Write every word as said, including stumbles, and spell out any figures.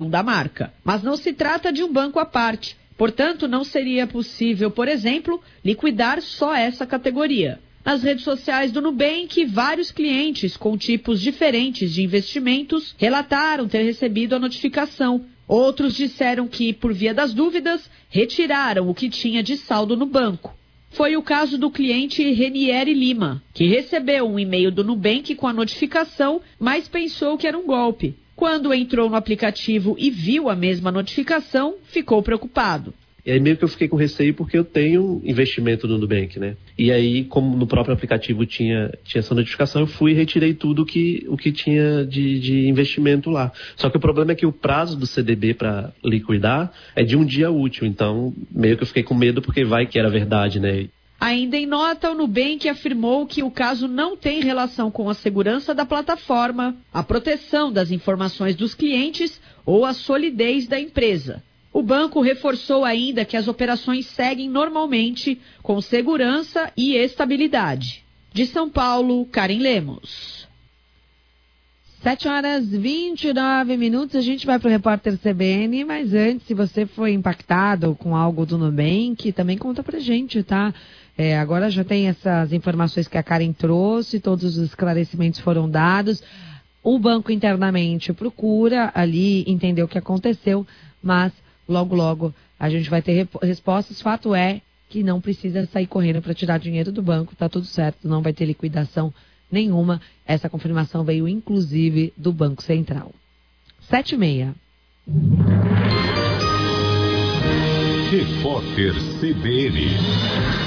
da marca. Mas não se trata de um banco à parte. Portanto, não seria possível, por exemplo, liquidar só essa categoria. Nas redes sociais do Nubank, vários clientes com tipos diferentes de investimentos relataram ter recebido a notificação. Outros disseram que, por via das dúvidas, retiraram o que tinha de saldo no banco. Foi o caso do cliente Renieri Lima, que recebeu um e-mail do Nubank com a notificação, mas pensou que era um golpe. Quando entrou no aplicativo e viu a mesma notificação, ficou preocupado. E aí meio que eu fiquei com receio porque eu tenho investimento no Nubank, né? E aí, como no próprio aplicativo tinha, tinha essa notificação, eu fui e retirei tudo que, o que tinha de, de investimento lá. Só que o problema é que o prazo do C D B para liquidar é de um dia útil. Então, meio que eu fiquei com medo porque vai que era verdade, né? Ainda em nota, o Nubank afirmou que o caso não tem relação com a segurança da plataforma, a proteção das informações dos clientes ou a solidez da empresa. O banco reforçou ainda que as operações seguem normalmente, com segurança e estabilidade. De São Paulo, Karen Lemos. sete horas e vinte e nove minutos, a gente vai para o Repórter C B N, mas antes, se você foi impactado com algo do Nubank, também conta pra gente, tá? É, agora já tem essas informações que a Karen trouxe, todos os esclarecimentos foram dados. O banco internamente procura ali entender o que aconteceu, mas logo, logo a gente vai ter rep- respostas. Fato é que não precisa sair correndo para tirar dinheiro do banco, tá tudo certo, não vai ter liquidação nenhuma. Essa confirmação veio inclusive do Banco Central. Sete e meia. Repórter C B N.